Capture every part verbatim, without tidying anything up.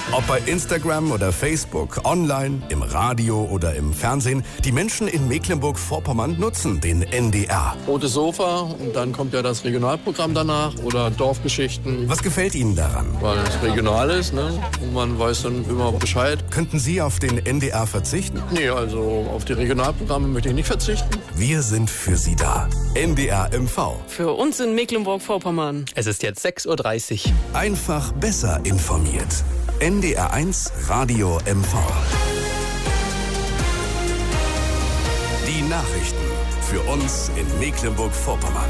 Ob bei Instagram oder Facebook, online, im Radio oder im Fernsehen, die Menschen in Mecklenburg-Vorpommern nutzen den N D R. Rotes Sofa und dann kommt ja das Regionalprogramm danach oder Dorfgeschichten. Was gefällt Ihnen daran? Weil es regional ist, ne? Und man weiß dann immer Bescheid. Könnten Sie auf den N D R verzichten? Nee, also auf die Regionalprogramme möchte ich nicht verzichten. Wir sind für Sie da. N D R M V. Für uns in Mecklenburg-Vorpommern. Es ist jetzt sechs Uhr dreißig. Einfach besser informiert. N D R eins Radio M V. Die Nachrichten für uns in Mecklenburg-Vorpommern.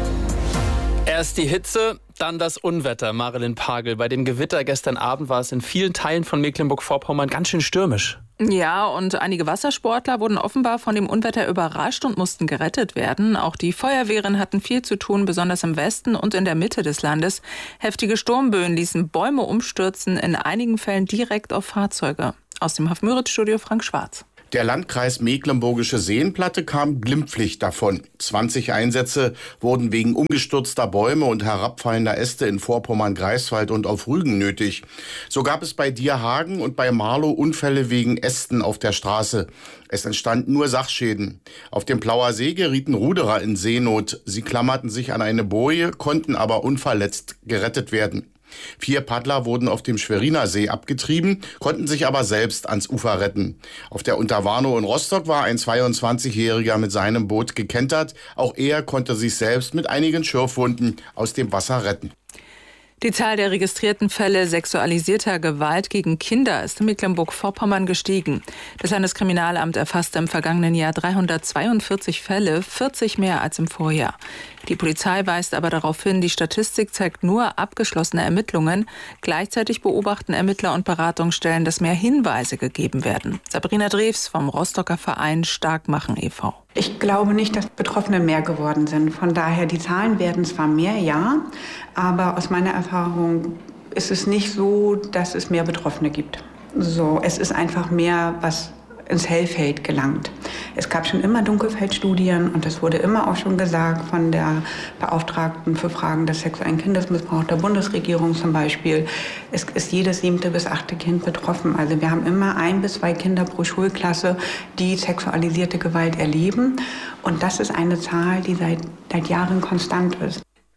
Erst die Hitze, dann das Unwetter, Marilyn Pagel. Bei dem Gewitter gestern Abend war es in vielen Teilen von Mecklenburg-Vorpommern ganz schön stürmisch. Ja, und einige Wassersportler wurden offenbar von dem Unwetter überrascht und mussten gerettet werden. Auch die Feuerwehren hatten viel zu tun, besonders im Westen und in der Mitte des Landes. Heftige Sturmböen ließen Bäume umstürzen, in einigen Fällen direkt auf Fahrzeuge. Aus dem Haff-Müritz-Studio Frank Schwarz. Der Landkreis Mecklenburgische Seenplatte kam glimpflich davon. zwanzig Einsätze wurden wegen umgestürzter Bäume und herabfallender Äste in Vorpommern-Greifswald und auf Rügen nötig. So gab es bei Dierhagen und bei Marlow Unfälle wegen Ästen auf der Straße. Es entstanden nur Sachschäden. Auf dem Plauer See gerieten Ruderer in Seenot. Sie klammerten sich an eine Boje, konnten aber unverletzt gerettet werden. Vier Paddler wurden auf dem Schweriner See abgetrieben, konnten sich aber selbst ans Ufer retten. Auf der Unterwarnow in Rostock war ein zweiundzwanzigjähriger mit seinem Boot gekentert. Auch er konnte sich selbst mit einigen Schürfwunden aus dem Wasser retten. Die Zahl der registrierten Fälle sexualisierter Gewalt gegen Kinder ist in Mecklenburg-Vorpommern gestiegen. Das Landeskriminalamt erfasste im vergangenen Jahr dreihundertzweiundvierzig Fälle, vierzig mehr als im Vorjahr. Die Polizei weist aber darauf hin, die Statistik zeigt nur abgeschlossene Ermittlungen. Gleichzeitig beobachten Ermittler und Beratungsstellen, dass mehr Hinweise gegeben werden. Sabrina Drews vom Rostocker Verein Starkmachen e V Ich glaube nicht, dass Betroffene mehr geworden sind. Von daher, die Zahlen werden zwar mehr, ja, aber aus meiner Erfahrung ist es nicht so, dass es mehr Betroffene gibt. So, es ist einfach mehr, was ins Hellfeld gelangt. Es gab schon immer Dunkelfeldstudien und es wurde immer auch schon gesagt von der Beauftragten für Fragen des sexuellen Kindesmissbrauchs der Bundesregierung zum Beispiel, es ist jedes siebte bis achte Kind betroffen. Also wir haben immer ein bis zwei Kinder pro Schulklasse, die sexualisierte Gewalt erleben. Und das ist eine Zahl, die seit, seit Jahren konstant ist.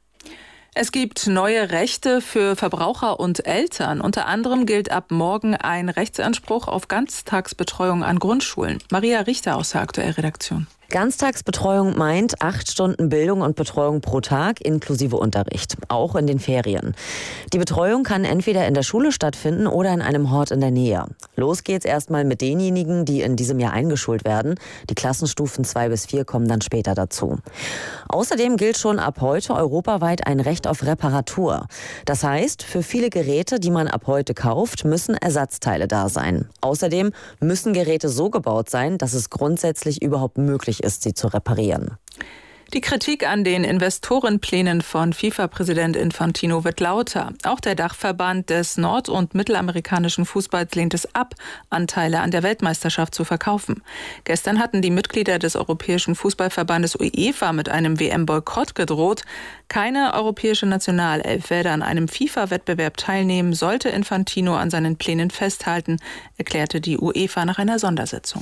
Es gibt neue Rechte für Verbraucher und Eltern. Unter anderem gilt ab morgen ein Rechtsanspruch auf Ganztagsbetreuung an Grundschulen. Maria Richter aus der Aktuellredaktion. Ganztagsbetreuung meint acht Stunden Bildung und Betreuung pro Tag inklusive Unterricht, auch in den Ferien. Die Betreuung kann entweder in der Schule stattfinden oder in einem Hort in der Nähe. Los geht's erstmal mit denjenigen, die in diesem Jahr eingeschult werden. Die Klassenstufen zwei bis vier kommen dann später dazu. Außerdem gilt schon ab heute europaweit ein Recht auf Reparatur. Das heißt, für viele Geräte, die man ab heute kauft, müssen Ersatzteile da sein. Außerdem müssen Geräte so gebaut sein, dass es grundsätzlich überhaupt möglich ist, sie zu reparieren. Die Kritik an den Investorenplänen von FIFA-Präsident Infantino wird lauter. Auch der Dachverband des nord- und mittelamerikanischen Fußballs lehnt es ab, Anteile an der Weltmeisterschaft zu verkaufen. Gestern hatten die Mitglieder des Europäischen Fußballverbandes UEFA mit einem W M-Boykott gedroht. Keine europäische Nationalelf werde an einem FIFA-Wettbewerb teilnehmen, sollte Infantino an seinen Plänen festhalten, erklärte die UEFA nach einer Sondersitzung.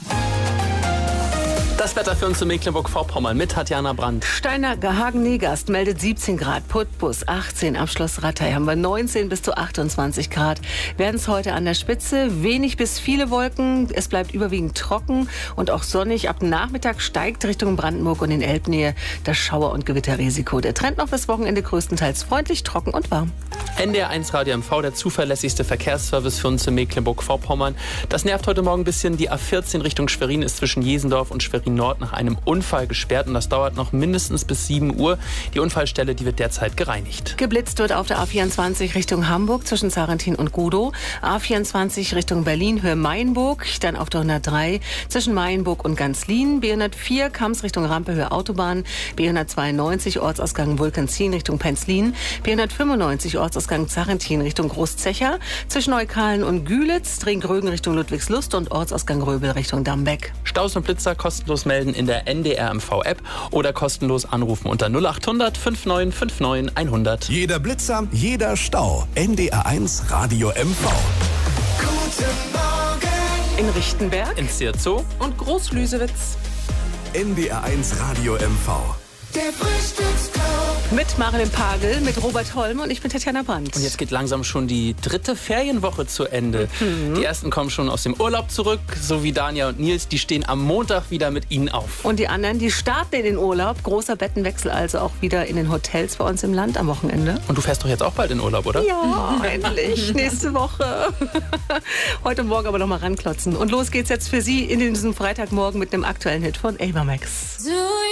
Das Wetter für uns in Mecklenburg-Vorpommern mit Tatjana Brandt. Steinacke, Hagen-Negast meldet siebzehn Grad, Putbus achtzehn, am Schloss Rattay haben wir neunzehn bis zu achtundzwanzig Grad. Werden es heute an der Spitze, wenig bis viele Wolken, es bleibt überwiegend trocken und auch sonnig. Ab Nachmittag steigt Richtung Brandenburg und in Elbnähe das Schauer- und Gewitterrisiko. Der Trend noch fürs Wochenende größtenteils freundlich, trocken und warm. N D R eins Radio M V, der zuverlässigste Verkehrsservice für uns in Mecklenburg-Vorpommern. Das nervt heute Morgen ein bisschen. Die A vierzehn Richtung Schwerin ist zwischen Jesendorf und Schwerin Nord nach einem Unfall gesperrt und das dauert noch mindestens bis sieben Uhr. Die Unfallstelle, die wird derzeit gereinigt. Geblitzt wird auf der A vierundzwanzig Richtung Hamburg zwischen Sarentin und Gudow. A vierundzwanzig Richtung Berlin, Höhe Mainburg. Dann auf der hundertdrei zwischen Mainburg und Ganzlin. B hundertvier Kams Richtung Rampe, Höhe Autobahn. B hundertzweiundneunzig Ortsausgang Vulkanzin Richtung Penzlin. B hundertfünfundneunzig Ortsausgang Zarentin Richtung Großzecher. Zwischen Neukalen und Gülitz. Ringgrögen Richtung Ludwigslust und Ortsausgang Röbel Richtung Dammbeck. Staus und Blitzer kostenlos melden in der N D R M V-App oder kostenlos anrufen unter null acht hundert neunundfünfzig neunundfünfzig hundert. Jeder Blitzer, jeder Stau. N D R eins Radio M V. In Richtenberg. In Zierzow. Und Großlüsewitz. N D R eins Radio M V. Der Frühstücksclub. Mit Marilyn Pagel, mit Robert Holm und ich bin Tatjana Brandt. Und jetzt geht langsam schon die dritte Ferienwoche zu Ende. Mhm. Die ersten kommen schon aus dem Urlaub zurück, so wie Dania und Nils. Die stehen am Montag wieder mit ihnen auf. Und die anderen, die starten in den Urlaub. Großer Bettenwechsel also auch wieder in den Hotels bei uns im Land am Wochenende. Und du fährst doch jetzt auch bald in Urlaub, oder? Ja, endlich. Nächste Woche. Heute Morgen aber noch mal ranklotzen. Und los geht's jetzt für Sie in diesem Freitagmorgen mit einem aktuellen Hit von Ava Max.